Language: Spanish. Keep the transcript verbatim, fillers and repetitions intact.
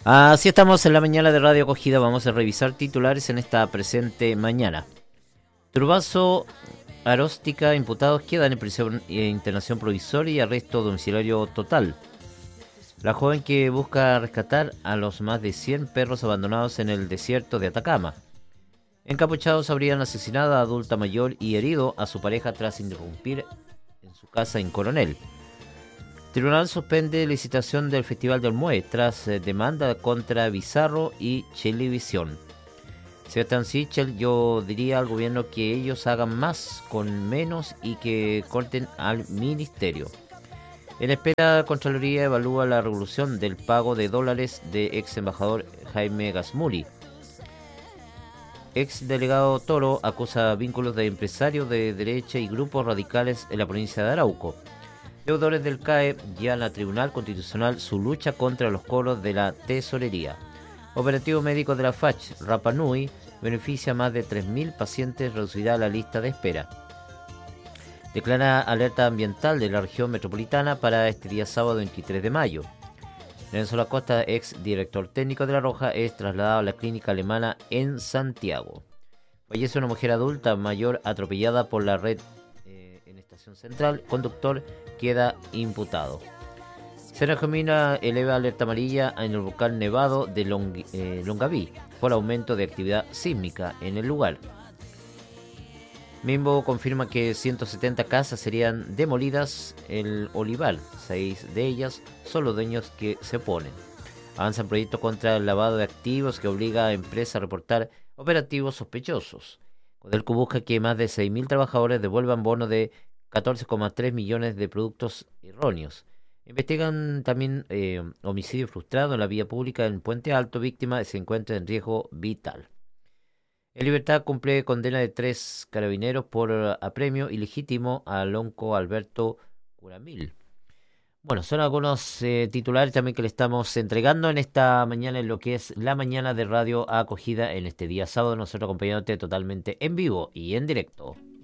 Así estamos en la mañana de Radio Acogida. Vamos a revisar titulares en esta presente mañana. Turbazo, Aróstica, imputados quedan en prisión e internación provisoria y arresto domiciliario total. La joven que busca rescatar a los más de cien perros abandonados en el desierto de Atacama. Encapuchados habrían asesinado a adulta mayor y herido a su pareja tras interrumpir en su casa en Coronel. Tribunal suspende licitación del Festival del Mue tras eh, demanda contra Bizarro y Chilevisión. Sebastián Sichel, yo diría al gobierno que ellos hagan más con menos y que corten al ministerio. En espera, Contraloría evalúa la revolución del pago de dólares de ex embajador Jaime Gasmuri. Ex delegado Toro acusa vínculos de empresarios de derecha y grupos radicales en la provincia de Arauco. Deudores del C A E llevan a Tribunal Constitucional su lucha contra los cobros de la tesorería. Operativo médico de la F A C H Rapa Nui beneficia a más de tres mil pacientes, reducirá la lista de espera. Declara alerta ambiental de la región metropolitana para este día sábado veintitrés de mayo. Lorenzo Lacosta, ex director técnico de La Roja, es trasladado a la clínica alemana en Santiago. Fallece una mujer adulta mayor atropellada por la red eh, en Estación Central. Conductor queda imputado. Senajomina eleva alerta amarilla en el volcán nevado de Long, eh, Longaví por aumento de actividad sísmica en el lugar. Mimbo confirma que ciento setenta casas serían demolidas en el Olivar. Seis de ellas son los dueños que se oponen. Avanza proyecto contra el lavado de activos que obliga a empresas a reportar operativos sospechosos. Codelco busca que más de seis mil trabajadores devuelvan bonos de catorce coma tres millones de productos erróneos. Investigan también eh, homicidio frustrado en la vía pública en Puente Alto. Víctima se encuentra en riesgo vital. En libertad cumple condena de tres carabineros por apremio ilegítimo a Lonco Alberto Curamil. Bueno, son algunos eh, titulares también que le estamos entregando en esta mañana en lo que es la mañana de Radio Acogida en este día sábado. Nosotros acompañándote totalmente en vivo y en directo.